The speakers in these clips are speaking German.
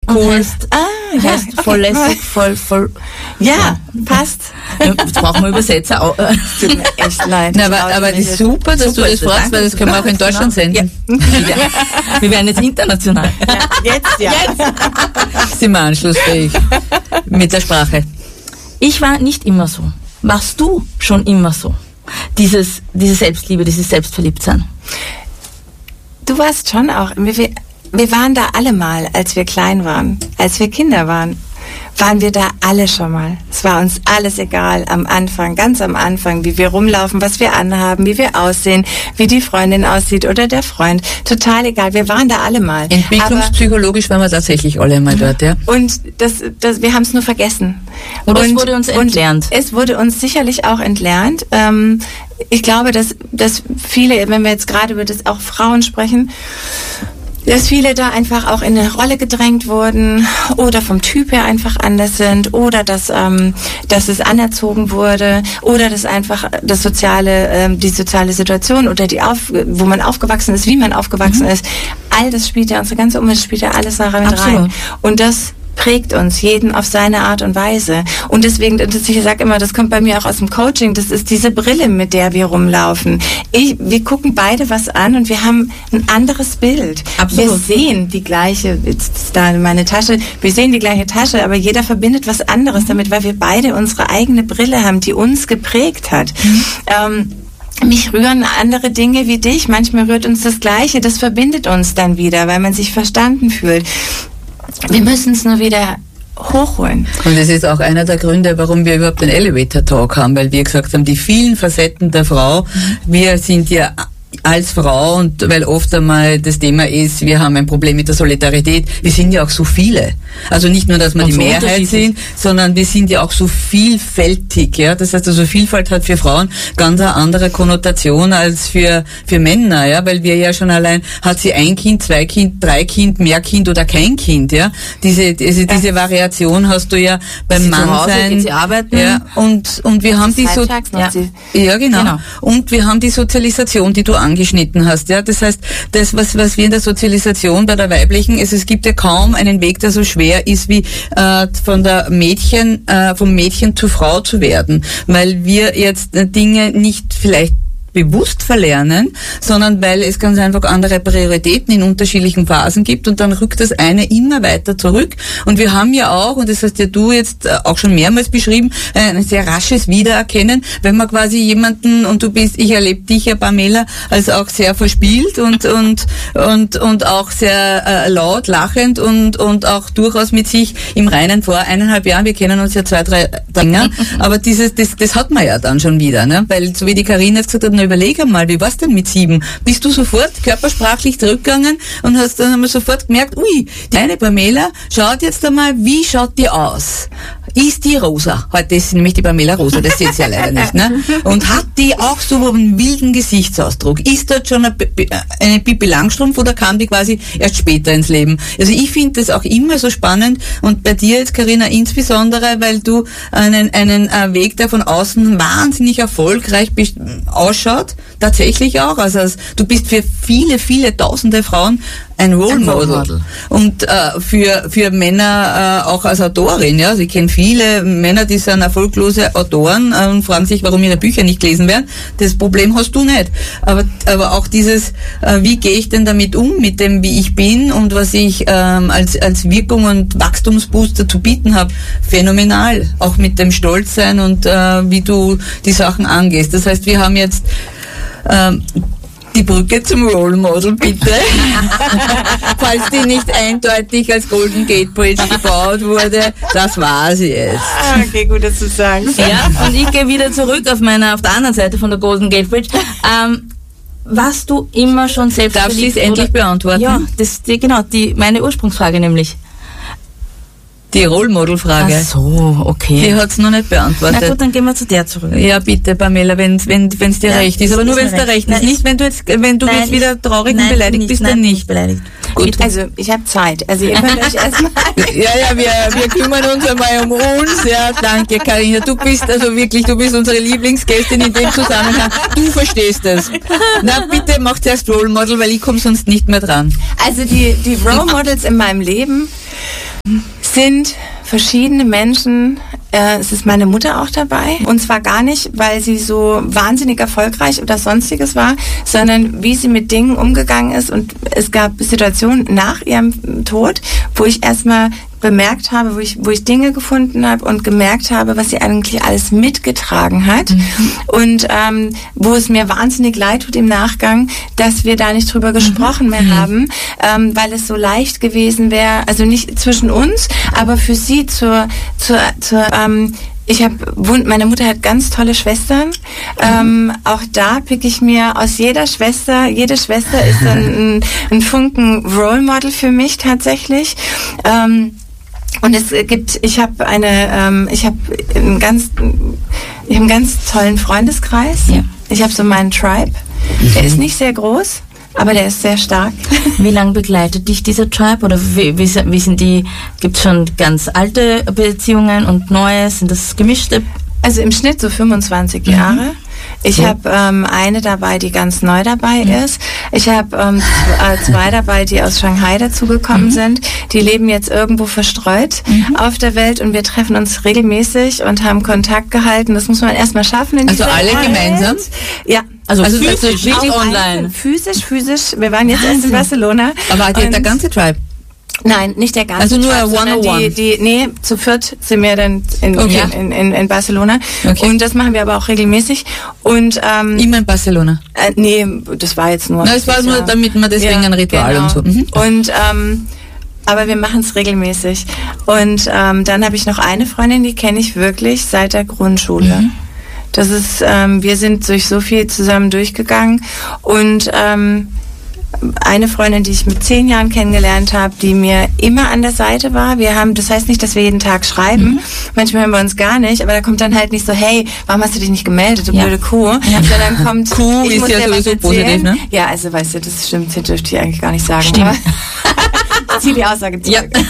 cool. Heißt voll lässig, voll. Ja, passt. Jetzt brauchen wir Übersetzer. Tut mir echt leid. Aber das ist super, dass du das fragst, weil das können wir auch in Deutschland senden. Ja. Wir werden jetzt international. Ja, jetzt. Sind wir anschlussfähig mit der Sprache. Ich war nicht immer so. Warst du schon immer so? Diese Selbstliebe, dieses Selbstverliebtsein. Du warst schon auch. Wir waren da alle mal, als wir klein waren, als wir Kinder waren wir da alle schon mal. Es war uns alles egal am Anfang, ganz am Anfang, wie wir rumlaufen, was wir anhaben, wie wir aussehen, wie die Freundin aussieht oder der Freund. Total egal, wir waren da alle mal. Entwicklungspsychologisch waren wir tatsächlich alle mal dort, ja. Und wir haben es nur vergessen. Oder es wurde uns entlernt. Es wurde uns sicherlich auch entlernt. Ich glaube, dass viele, wenn wir jetzt gerade über das auch Frauen sprechen, dass viele da einfach auch in eine Rolle gedrängt wurden oder vom Typ her einfach anders sind oder dass es anerzogen wurde oder dass einfach die soziale Situation oder wo man aufgewachsen ist, wie man aufgewachsen ist, all das spielt ja, unsere ganze Umwelt spielt ja alles da mit rein. Und das prägt uns, jeden auf seine Art und Weise. Und deswegen, ich sage immer, das kommt bei mir auch aus dem Coaching, das ist diese Brille, mit der wir rumlaufen. Wir gucken beide was an und wir haben ein anderes Bild. Absolut. Wir sehen die gleiche, jetzt ist da meine Tasche, wir sehen die gleiche Tasche, aber jeder verbindet was anderes damit, weil wir beide unsere eigene Brille haben, die uns geprägt hat. Mich rühren andere Dinge wie dich, manchmal rührt uns das Gleiche, das verbindet uns dann wieder, weil man sich verstanden fühlt. Wir müssen es nur wieder hochholen. Und das ist auch einer der Gründe, warum wir überhaupt den Elevator Talk haben, weil wir gesagt haben, die vielen Facetten der Frau, wir sind ja als Frau, und weil oft einmal das Thema ist, wir haben ein Problem mit der Solidarität, wir sind ja auch so viele. Also nicht nur, dass wir die Mehrheit sind, sondern wir sind ja auch so vielfältig, ja. Das heißt also, Vielfalt hat für Frauen ganz eine andere Konnotation als für Männer, ja, weil wir ja schon allein, hat sie ein Kind, 2 Kind, 3 Kind, mehr Kind oder kein Kind, ja. Diese Variation hast du ja beim Mannsein. Geht sie arbeiten. Ja, und wir haben die so, ja, genau. Und wir haben die Sozialisation, die du angeschnitten hast, ja. Das heißt, das, was wir in der Sozialisation bei der weiblichen ist, es gibt ja kaum einen Weg, der so schwer ist, wie vom Mädchen zur Frau zu werden, weil wir jetzt Dinge nicht vielleicht bewusst verlernen, sondern weil es ganz einfach andere Prioritäten in unterschiedlichen Phasen gibt und dann rückt das eine immer weiter zurück. Und wir haben ja auch, und das hast ja du jetzt auch schon mehrmals beschrieben, ein sehr rasches Wiedererkennen, wenn man quasi jemanden, und ich erlebe dich ja, Pamela, als auch sehr verspielt und auch sehr laut, lachend und auch durchaus mit sich im Reinen vor 1,5 Jahren, wir kennen uns ja 2, 3 Dinge, aber das hat man ja dann schon wieder, ne? Weil so wie die Carina jetzt gesagt hat, überleg einmal, wie war's denn mit 7? Bist du sofort körpersprachlich zurückgegangen und hast dann einmal sofort gemerkt, ui, deine Pamela schaut jetzt einmal, wie schaut die aus? Ist die rosa? Heute ist nämlich die Pamela rosa, das seht ihr ja leider nicht, ne? Und hat die auch so einen wilden Gesichtsausdruck? Ist dort schon eine Pippi Langstrumpf oder kam die quasi erst später ins Leben? Also ich finde das auch immer so spannend und bei dir jetzt, Carina, insbesondere, weil du einen Weg, der von außen wahnsinnig erfolgreich ausschaut, tatsächlich auch. Also du bist für viele, viele tausende Frauen ein Role Model. Und für Männer auch als Autorin, ja. Also ich kenne viele Männer, die sind erfolglose Autoren und fragen sich, warum ihre Bücher nicht gelesen werden. Das Problem hast du nicht. Aber auch dieses, wie gehe ich denn damit um, mit dem, wie ich bin und was ich als Wirkung und Wachstumsbooster zu bieten habe, phänomenal. Auch mit dem Stolzsein und wie du die Sachen angehst. Das heißt, wir haben jetzt die Brücke zum Role Model, bitte. Falls die nicht eindeutig als Golden Gate Bridge gebaut wurde, das war sie jetzt. Okay, gut, dass du sagst. Ja, und ich gehe wieder zurück auf der anderen Seite von der Golden Gate Bridge. Warst du immer schon selbst Darf ich es endlich beantworten? Ja, meine Ursprungsfrage nämlich. Die Role-Model-Frage. Ach so, okay. Die hat's noch nicht beantwortet. Na gut, dann gehen wir zu der zurück. Ja, bitte, Pamela, wenn's dir recht ist. Aber nur wenn's dir recht ist. Nicht, wenn du jetzt wieder traurig und beleidigt bist, dann nicht. Beleidigt. Gut. Also, ich habe Zeit. Also, ihr könnt euch erstmal... Ja, wir kümmern uns einmal um uns. Ja, danke, Carina. Du bist unsere Lieblingsgästin in dem Zusammenhang. Du verstehst das. Na, bitte, mach zuerst Role Model, weil ich komme sonst nicht mehr dran. Also, die Role Models in meinem Leben sind verschiedene Menschen. Es ist meine Mutter auch dabei. Und zwar gar nicht, weil sie so wahnsinnig erfolgreich oder sonstiges war, sondern wie sie mit Dingen umgegangen ist. Und es gab Situationen nach ihrem Tod, wo ich erstmal bemerkt habe, wo ich Dinge gefunden habe und gemerkt habe, was sie eigentlich alles mitgetragen hat. Und wo es mir wahnsinnig leid tut im Nachgang, dass wir da nicht drüber gesprochen mehr haben, weil es so leicht gewesen wäre, also nicht zwischen uns, aber für sie meine Mutter hat ganz tolle Schwestern. Auch da picke ich mir aus jede Schwester ist ein Funken Role Model für mich tatsächlich. Und ich habe einen ganz tollen Freundeskreis. Ja. Ich habe so meinen Tribe. Der ist nicht sehr groß, aber der ist sehr stark. Wie lange begleitet dich dieser Tribe? Oder wie sind die, gibt es schon ganz alte Beziehungen und neue? Sind das gemischte? Also im Schnitt so 25 Jahre. Ich habe eine dabei, die ganz neu dabei ist. Ich habe zwei dabei, die aus Shanghai dazugekommen sind. Die leben jetzt irgendwo verstreut auf der Welt und wir treffen uns regelmäßig und haben Kontakt gehalten. Das muss man erstmal schaffen. Also alle gemeinsam? Ja. Also physisch, nicht online. Physisch. Wir waren jetzt erst in Barcelona. Aber der ganze Tribe? Nein, nicht der ganze. Also nur Tribe, One-on-One? Zu viert sind wir dann in Barcelona. Okay. Und das machen wir aber auch regelmäßig. Und immer in Barcelona? Nee, das war jetzt nur. Na, es war nur, damit man deswegen ein Ritual und so. Und aber wir machen es regelmäßig. Und dann habe ich noch eine Freundin, die kenne ich wirklich seit der Grundschule. Das ist, wir sind durch so viel zusammen durchgegangen und eine Freundin, die ich mit 10 Jahren kennengelernt habe, die mir immer an der Seite war. Das heißt nicht, dass wir jeden Tag schreiben. Manchmal hören wir uns gar nicht, aber da kommt dann halt nicht so, hey, warum hast du dich nicht gemeldet, du blöde Kuh? Ja. Sondern kommt, Kuh ist ja sowieso positiv, ne? Ja, also weißt du, das stimmt, das dürfte ich eigentlich gar nicht sagen. Stimmt. Zieh die Aussage zurück. Ja.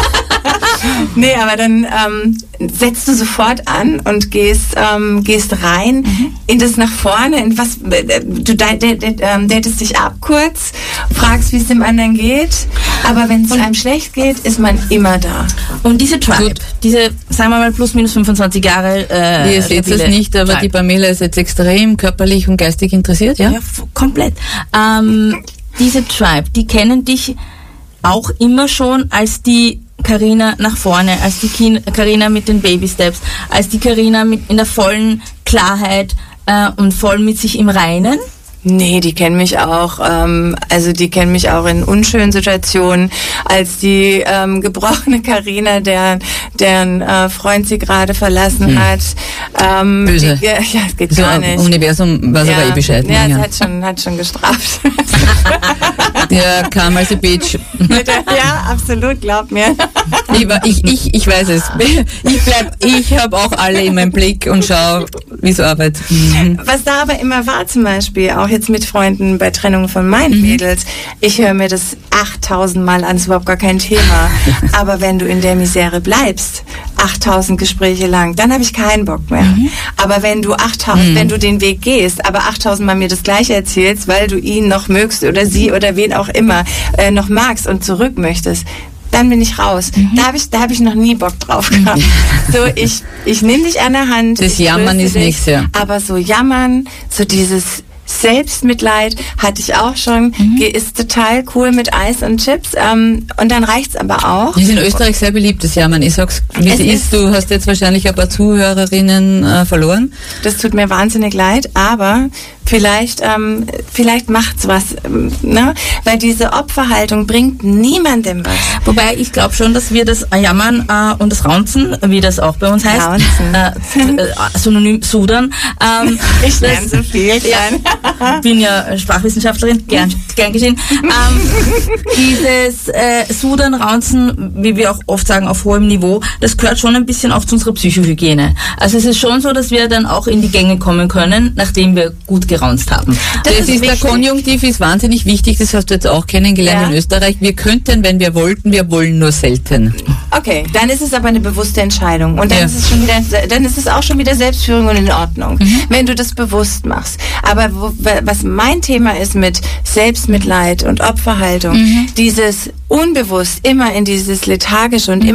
Nee, aber dann setzt du sofort an und gehst rein in das nach vorne, in was du datest dich ab kurz, fragst, wie es dem anderen geht, aber wenn es einem schlecht geht, ist man immer da. Und diese Tribe, diese, sagen wir mal, plus minus 25 Jahre ihr seht das nicht, aber Tribe. Die Pamela ist jetzt extrem körperlich und geistig interessiert, ja? Ja, komplett. Diese Tribe, die kennen dich auch immer schon als die Carina nach vorne, als die Carina mit den Baby Steps, als die Carina in der vollen Klarheit und voll mit sich im Reinen? Nee, die kennen mich auch, die kennen mich auch in unschönen Situationen, als die gebrochene Carina, deren Freund sie gerade verlassen hat. Böse. Es geht so gar nicht. Universum war sogar Bescheid. Ja, es hat schon gestraft. Der kam als a Bitch. Ja, absolut, glaub mir. Ich weiß es. Ich habe auch alle in meinem Blick und schaue, wie es arbeitet. Was da aber immer war, zum Beispiel, auch jetzt mit Freunden bei Trennung von meinen Mädels, ich höre mir das 8000 Mal an, ist überhaupt gar kein Thema. Aber wenn du in der Misere bleibst, 8000 Gespräche lang, dann habe ich keinen Bock mehr. Aber wenn du wenn du den Weg gehst, aber 8000 Mal mir das Gleiche erzählst, weil du ihn noch mögst oder sie oder wen auch immer noch magst und zurück möchtest, dann bin ich raus. Da hab ich noch nie Bock drauf gehabt. So, ich nehme dich an der Hand. Das Jammern ist nichts, ja. Aber so jammern, so dieses Selbstmitleid hatte ich auch schon. Ist total cool mit Eis und Chips. Und dann reicht's aber auch. Ist in Österreich sehr beliebt, das Jammern. Ich sag's, wie es ist. Du hast jetzt wahrscheinlich ein paar Zuhörerinnen verloren. Das tut mir wahnsinnig leid, aber vielleicht macht's was, ne? Weil diese Opferhaltung bringt niemandem was. Wobei ich glaube schon, dass wir das Jammern und das Raunzen, wie das auch bei uns heißt, synonym Sudern. Ich lerne so viel. Bin ja Sprachwissenschaftlerin, gern geschehen. Dieses Sudern, Raunzen, wie wir auch oft sagen, auf hohem Niveau, das gehört schon ein bisschen auch zu unserer Psychohygiene. Also es ist schon so, dass wir dann auch in die Gänge kommen können, nachdem wir gut ausgeraunzt haben. Das ist der Konjunktiv ist wahnsinnig wichtig, das hast du jetzt auch kennengelernt in Österreich. Wir könnten, wenn wir wollten, wir wollen nur selten. Okay, dann ist es aber eine bewusste Entscheidung und dann ist es schon wieder, dann ist es auch schon wieder Selbstführung und in Ordnung, wenn du das bewusst machst. Aber was mein Thema ist mit Selbstmitleid und Opferhaltung, dieses unbewusst immer in dieses Lethargische und